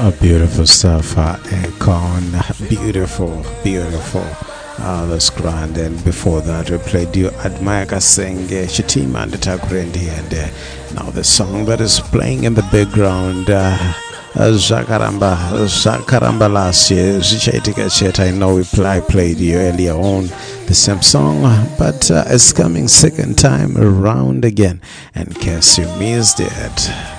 Beautiful stuff, Akon. Beautiful, beautiful. That's grand. And before that, we played you Admire Singh, Shitima and Takurendi. And now the song that is playing in the background, Zakaramba last year. Zichaitika Chet, I know I played you earlier on the same song, but it's coming second time around again. In case you missed it.